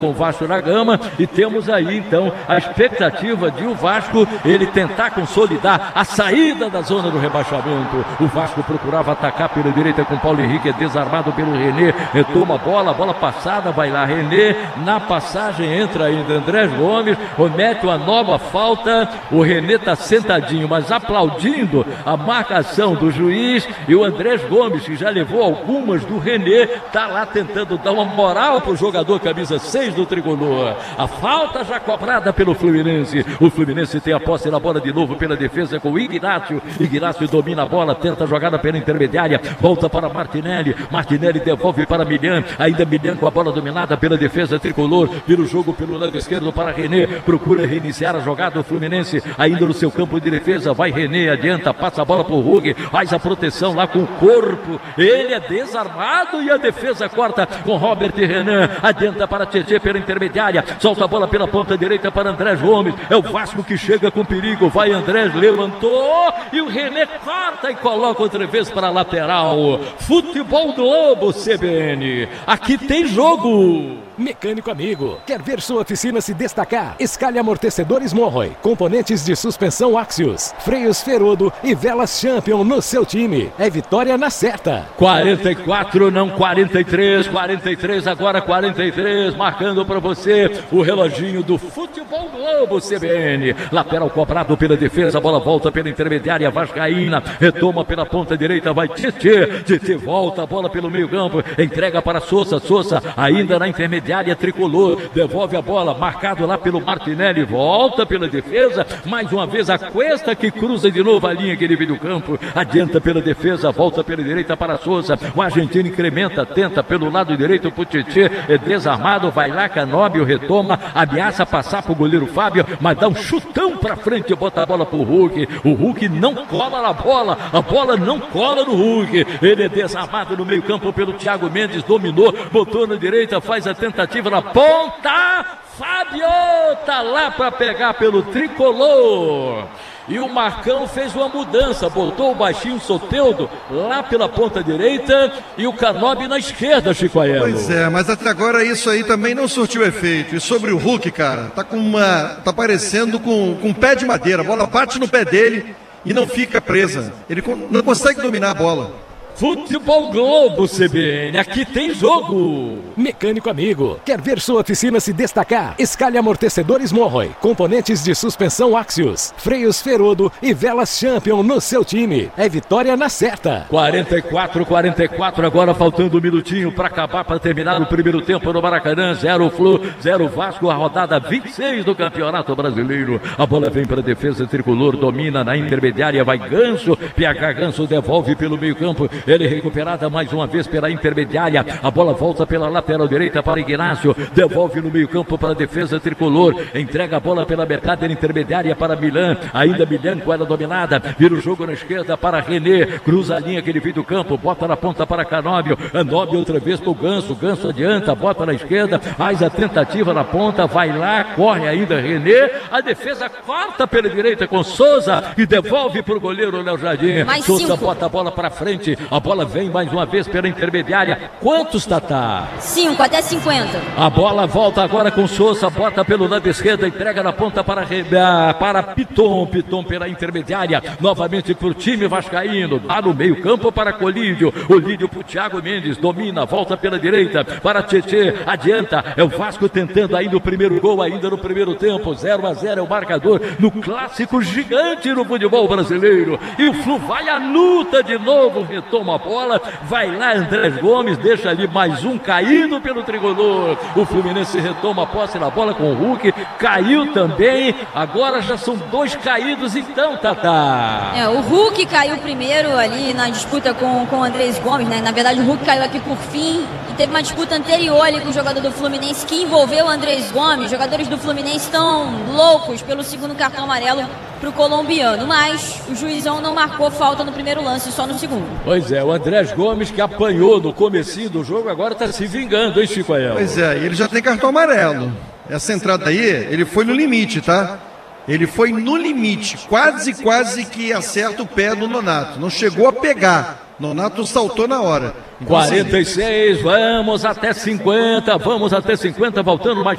com o Vasco da Gama, e temos aí então a expectativa de o Vasco ele tentar consolidar a saída da zona do rebaixamento. O Vasco procurava atacar pela direita com Paulo Henrique, é desarmado pelo René, retoma a bola passada, vai lá René, na passagem entra ainda Andrés Gomes, comete uma nova falta, o René está sentadinho, mas aplaudindo a marcação do juiz, e o Andrés Gomes, que já levou algumas do René, está lá tentando dar uma moral para o jogador camisa 6 do tricolor. A falta já cobrada pelo Fluminense. O Fluminense tem a posse na bola de novo pela defesa com o Ignácio. Ignácio domina a bola, tenta a jogada pela intermediária, volta para Martinelli. Martinelli devolve para Milhan. Ainda Milhan com a bola dominada pela defesa tricolor. Vira o jogo pelo lado esquerdo para René. Procura reiniciar a jogada do Fluminense. Ainda no seu campo de defesa. Vai René, adianta, passa a bola para o Hug. Faz a proteção lá com o corpo. Ele é desarmado e a defesa corta com Robert e Renan. Adianta para Tietê pela intermediária, solta a bola pela ponta direita para Andrés Gomes, é o Vasco que chega com perigo, vai Andrés, levantou e o René corta e coloca outra vez para a lateral. Futebol do Lobo, CBN, aqui tem jogo. Mecânico amigo, quer ver sua oficina se destacar? Escalhe amortecedores Monroy, componentes de suspensão Axios, freios Ferodo e velas Champion no seu time. É vitória na certa. 44, não 43, 43 agora 43, marcando para você o reloginho do Futebol Globo CBN. Lateral cobrado pela defesa, a bola volta pela intermediária vascaína, retoma pela ponta direita, vai Tietê, Tietê volta a bola pelo meio campo, entrega para Sousa, Sousa ainda na intermediária tricolor, devolve a bola, marcado lá pelo Martinelli, volta pela defesa, mais uma vez a Cuesta que cruza de novo a linha que ele veio do campo, adianta pela defesa, volta pela direita para Sousa, o argentino incrementa, tenta pelo lado direito pro Tietê, é desarmado, vai lá Canóbio, retoma, ameaça passar pro goleiro Fábio, mas dá um chutão pra frente, bota a bola pro Hulk, o Hulk não cola na bola, a bola não cola no Hulk, ele é desarmado no meio campo pelo Thiago Mendes, dominou, botou na direita, faz a tentativa na ponta, Fábio tá lá para pegar pelo tricolor. E o Marcão fez uma mudança, botou o baixinho Soteldo lá pela ponta direita e o Canóbio na esquerda, Chico Aiello. Pois é, mas até agora isso aí também não surtiu efeito. E sobre o Hulk, cara, tá parecendo com um pé de madeira, a bola bate no pé dele e não fica presa. Ele não consegue dominar a bola. Futebol Globo CBN, aqui tem jogo. Mecânico amigo, quer ver sua oficina se destacar? Escalhe amortecedores Monroy, componentes de suspensão Axios, freios Ferodo e velas Champion no seu time. É vitória na certa. 44, 44, agora faltando um minutinho para acabar, para terminar o primeiro tempo no Maracanã. 0 Flu, 0 Vasco, a rodada 26 do Campeonato Brasileiro. A bola vem para a defesa tricolor, domina na intermediária, vai Ganso, PH Ganso devolve pelo meio campo. Ele recuperada mais uma vez pela intermediária. A bola volta pela lateral direita para Ignácio. Devolve no meio campo para a defesa tricolor. Entrega a bola pela metade intermediária para Milhan. Ainda Milhan com ela dominada. Vira o jogo na esquerda para René. Cruza a linha que ele veio do campo. Bota na ponta para Canóbio. Canóbio outra vez para o Ganso. Ganso adianta. Bota na esquerda. Faz a tentativa na ponta. Vai lá. Corre ainda René. A defesa corta pela direita com Souza. E devolve para o goleiro Léo Jardim. Souza bota a bola para frente. A bola vem mais uma vez pela intermediária. Quantos, Tatá? 5, até 50. A bola volta agora com Souza, bota pelo lado esquerdo, entrega na ponta para Piton. Piton pela intermediária. Novamente para o time vascaíno. Lá no meio campo para Colídio. Olídio para o Thiago Mendes. Domina, volta pela direita para Tietê. Adianta. É o Vasco tentando ainda o primeiro gol, ainda no primeiro tempo. 0-0 é o marcador no clássico gigante no futebol brasileiro. E o Flu vai à luta de novo. Retoma a bola, vai lá Andrés Gomes, deixa ali mais um caído pelo tricolor. O Fluminense retoma a posse na bola com o Hulk, caiu também, agora já são 2 caídos então, Tatá. O Hulk caiu primeiro ali na disputa com o Andrés Gomes, né? Na verdade o Hulk caiu aqui por fim e teve uma disputa anterior ali com o jogador do Fluminense que envolveu o Andrés Gomes. Os jogadores do Fluminense estão loucos pelo segundo cartão amarelo para o colombiano, mas o juizão não marcou falta no primeiro lance, só no segundo. Pois é, o Andrés Gomes que apanhou no comecinho do jogo, agora está se vingando, hein, Chico Aiello? Pois é, ele já tem cartão amarelo. Essa entrada aí, ele foi no limite, tá? Ele foi no limite, quase que acerta o pé do Nonato. Não chegou a pegar, Nonato saltou na hora. 46, vamos até 50, voltando mais